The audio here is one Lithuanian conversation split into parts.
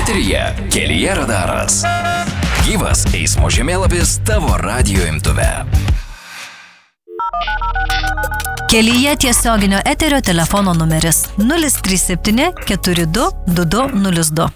Eteryje Kelyje radaras. Gyvas eismo žemėlapis tavo radijo imtuve. Kelyje tiesioginio eterio telefono numeris 037 42 2202.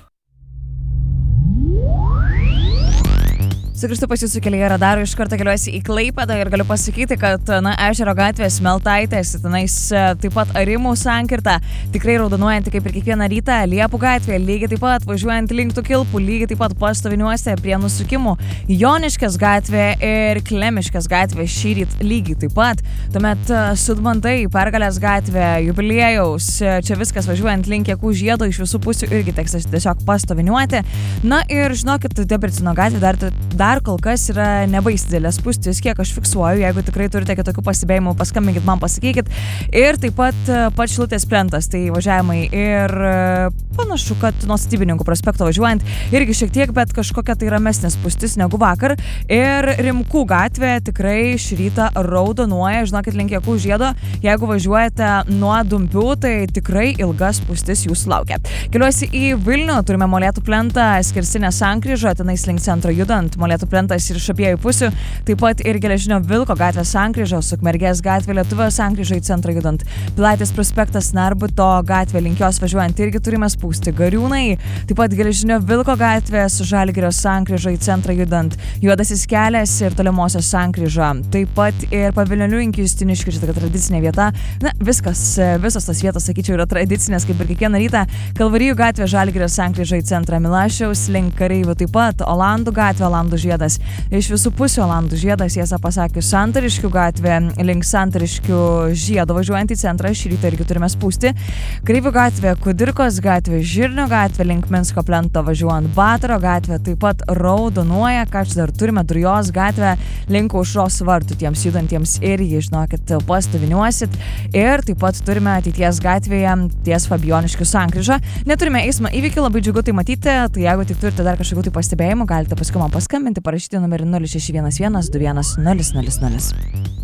Sugrįžtu pas jūsų Kelyje radarų, iš karto keliuosi į Klaipėdą ir galiu pasakyti, kad Ežero gatvės, Meltaitės, tenais taip pat Arimų sankirta, tikrai raudonuojanti kaip ir kiekvieną rytą, Liepų gatvė, lygiai taip pat važiuojant link tų kilpų, lygiai taip pat pastoviniuose prie nusukimų, Joniškės gatvė ir Klemiškės gatvė šįryt lygiai taip pat, tuomet Sudmantai, Pergalės gatvė, Jubiliejaus, čia viskas važiuojant link Jakų žiedo iš visų pusių irgi teks tiesiog pastoviniuoti. Na ir žinokit, Debrecino gatvė dar kol kas yra nebais didelės spūstys, kiek aš fiksuoju. Jeigu tikrai turite kitokių pasibėjimų, paskambinkit man, pasakykit. Ir taip pat pats Šilutės plentas, tai važiavimai ir panašu, kad nuo Statybininkų prospekto važiuojant irgi šiek tiek, bet kažkokia tai ramesnė spūstis negu vakar. Ir Rimkų gatvė tikrai šį rytą raudonuoja, žinokit, link Jakų žiedo. Jeigu važiuojate nuo Dumpių, tai tikrai ilga spūstis jūsų laukia. Keliuosi į Vilnių, turime Molėtų plentą, skersinę sankryžą, tenais link centro judant, Molėtų plentas ir iš abiejų pusių, taip pat ir Geležinio Vilko gatvės sankryžos, Ukmergės gatvė, Lietuvio sankryžą į centrą judant, Pilaitės prospektas, Narbuto gatvė, link jos važiuojant irgi turime spūsti, Gariūnai, taip pat Geležinio Vilko gatvė su Žalgirio sankryžą į centrą judant, Juodasis kelias ir Tolimosios sankryža, taip pat ir Pavilnių iki Justiniškių, šitą tradicinė vieta. Na, visos tos vietos, sakyčiau, yra tradicinės, kaip ir kiekvieną rytą. Kalvarijų gatvė, Žalgirio sankryža į centrą, Milašiaus link Kareivių, taip pat Olandų gatvė, Olandų žiedas. Iš visų pusių Olandų žiedas, tiesą pasakius, Santariškių gatvė, link Santariškių žiedo važiuojant į centrą, šį rytą irgi turime spūsti. Kareivių gatvė, Kudirkos gatvė, Žirnio gatvė, link Minsko plento važiuojant, Bataro gatvė, taip pat raudonuoja, ką čia dar turime, Drujos gatvė, link Aušros vartų, tiems judantiems irgi, žinokit, pastoviniuosit. Ir taip pat turime ateities gatvėje ties Fabioniškių sankryžą. Neturime eismo įvykį, labai džiugu tai matyti, tai jeigu tik turite dar kažkokių tai pastebėjimų, galite paskui man paskambinti, parašyti numerį 0611 21 000.